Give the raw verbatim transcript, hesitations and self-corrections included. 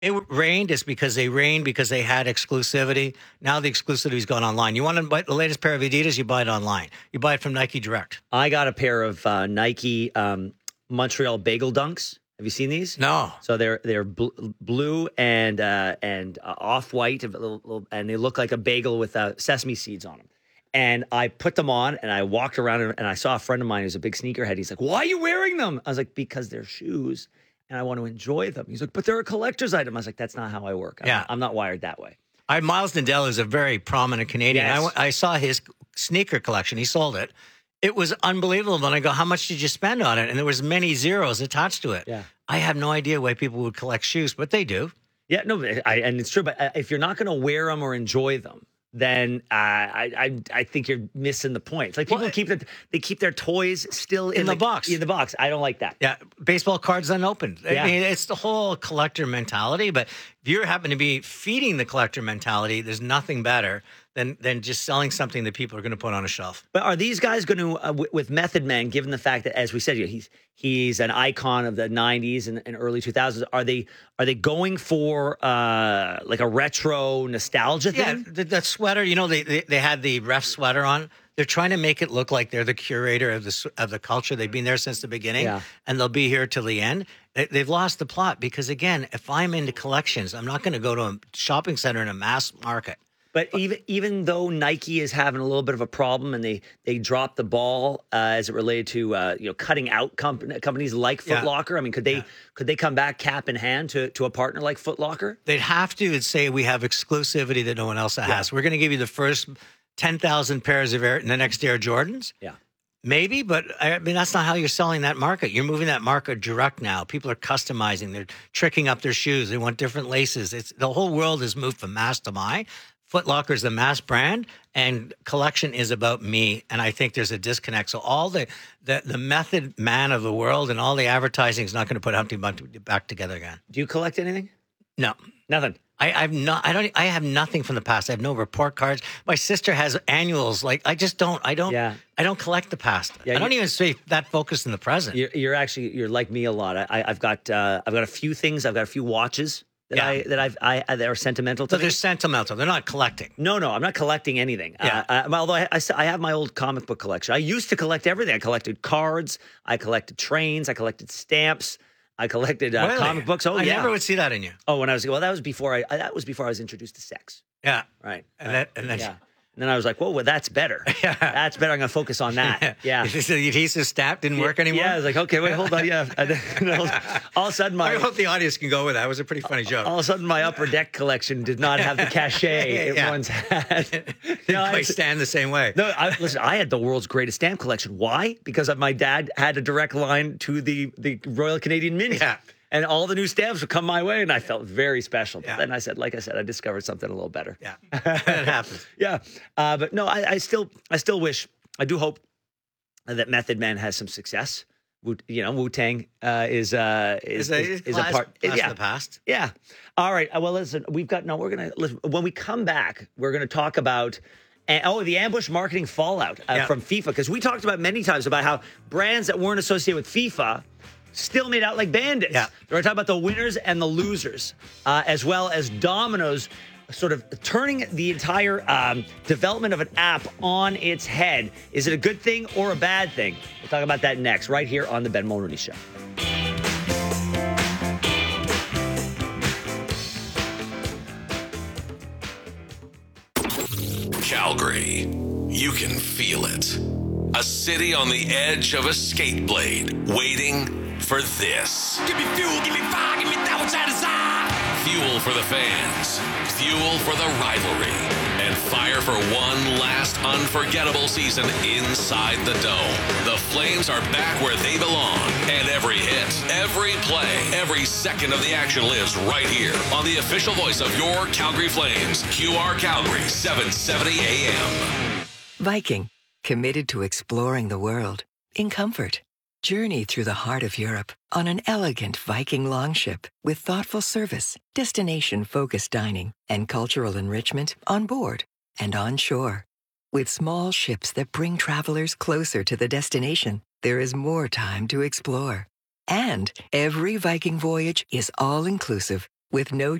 It rained. It's because they rained because they had exclusivity. Now the exclusivity's gone online. You want to buy the latest pair of Adidas, you buy it online. You buy it from Nike Direct. I got a pair of uh, Nike um, Montreal Bagel Dunks. Have you seen these? No. So they're they're bl- blue and uh, and uh, off white, and they look like a bagel with uh, sesame seeds on them. And I put them on, and I walked around, and I saw a friend of mine who's a big sneakerhead. He's like, "Why are you wearing them?" I was like, "Because they're shoes, and I want to enjoy them." He's like, "But they're a collector's item." I was like, "That's not how I work. I'm, Yeah. not, I'm not wired that way." I Miles Nadell is a very prominent Canadian. Yes. I, went- I saw his sneaker collection. He sold it. It was unbelievable. And I go, how much did you spend on it? And there was many zeros attached to it. Yeah. I have no idea why people would collect shoes, but they do. Yeah, no, I, and it's true. But if you're not going to wear them or enjoy them, then uh, I, I I think you're missing the point. It's like people Well, keep their, they keep their toys still in, In the like, box. In the box. I don't like that. Yeah, baseball cards unopened. Yeah. I mean, it's the whole collector mentality. But if you happen to be feeding the collector mentality, there's nothing better than than just selling something that people are going to put on a shelf. But are these guys going to, uh, w- with Method Man, given the fact that, as we said, you know, he's he's an icon of the nineties and, and early two thousands, are they are they going for uh, like a retro nostalgia Yeah, thing? th- that sweater. You know, they, they they had the ref sweater on. They're trying to make it look like they're the curator of the s- of the culture. They've been there since the beginning, Yeah. and they'll be here till the end. They, they've lost the plot because, again, if I'm into collections, I'm not going to go to a shopping center in a mass market. But even even though Nike is having a little bit of a problem and they they dropped the ball uh, as it related to uh, you know cutting out comp- companies like Foot Yeah. Locker, I mean, could they Yeah. could they come back cap in hand to to a partner like Foot Locker? They'd have to say we have exclusivity that no one else has. We're going to give you the first ten thousand pairs of Air, the next Air Jordans. Yeah. Maybe, but I mean, that's not how you're selling that market. You're moving that market direct now. People are customizing. They're tricking up their shoes. They want different laces. It's the whole world has moved from mass to my. Foot Locker is the mass brand, and collection is about me. And I think there's a disconnect. So all the the, the method man of the world and all the advertising is not going to put Humpty Dumpty back together again. Do you collect anything? No. Nothing. I, I've not. I don't. I have nothing from the past. I have no report cards. My sister has annuals. Like I just don't. I don't. Yeah. I don't collect the past. Yeah, I don't you- even stay that focused in the present. You're, you're actually you're like me a lot. I, I've got uh, I've got a few things. I've got a few watches that Yeah. I that I've I that are sentimental to So me. they're sentimental. They're not collecting. No, no, I'm not collecting anything. Yeah. Uh, uh, although I, I, s- I have my old comic book collection. I used to collect everything. I collected cards. I collected trains. I collected stamps. I collected uh, Really? comic books. Oh I yeah. never would see that in you. Oh, when I was well, that was before I, I that was before I was introduced to sex. Yeah. Right. And then, and then Yeah. And then I was like, whoa, well, that's better. Yeah. That's better. I'm going to focus on that. Yeah. the adhesive stamp didn't work anymore. Yeah. I was like, okay, wait, hold on. Yeah. And then all, all of a sudden, my I hope the audience can go with that. It was a pretty funny joke. all of a sudden my upper deck collection did not have the cachet it Yeah. once had. Didn't No, I- quite stand the same way. No, I, listen. I had the world's greatest stamp collection. Why? Because my dad had a direct line to the the Royal Canadian Mint. Yeah. And all the new stamps would come my way, and I felt very special. But Yeah. then I said, like I said, I discovered something a little better. Yeah. It happens. Yeah. Uh, but no, I, I still, I still wish, I do hope that Method Man has some success. Wu, you know, Wu Tang uh, is uh, is, Is a, is, is a blast- part. blast yeah. of the past. Yeah. All right. Uh, Well, listen, we've got, no, we're going to, when we come back, we're going to talk about, and, oh, the ambush marketing fallout uh, Yeah. from FIFA. Because we talked about many times about how brands that weren't associated with FIFA still made out like bandits. Yeah. We're talking about the winners and the losers, uh, as well as Domino's sort of turning the entire um, development of an app on its head. Is it a good thing or a bad thing? We'll talk about that next, right here on The Ben Mulroney Show. Calgary. You can feel it. A city on the edge of a skate blade, waiting for this. Give me fuel, give me fire, give me that which I desire. Fuel for the fans, fuel for the rivalry, and fire for one last unforgettable season inside the Dome. The Flames are back where they belong, and every hit, every play, every second of the action lives right here on the official voice of your Calgary Flames, Q R Calgary, seven seventy A M. Viking, committed to exploring the world in comfort. Journey through the heart of Europe on an elegant Viking longship with thoughtful service, destination-focused dining, and cultural enrichment on board and on shore. With small ships that bring travelers closer to the destination, there is more time to explore. And every Viking voyage is all-inclusive with no